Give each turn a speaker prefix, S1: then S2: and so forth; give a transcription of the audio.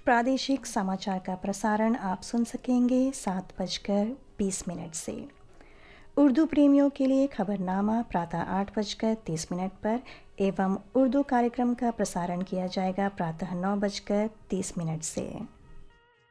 S1: प्रादेशिक समाचार का प्रसारण आप सुन सकेंगे 7:20 से। उर्दू प्रेमियों के लिए खबरनामा प्रातः 8:30 पर एवं उर्दू कार्यक्रम का प्रसारण किया जाएगा प्रातः 9:30 से।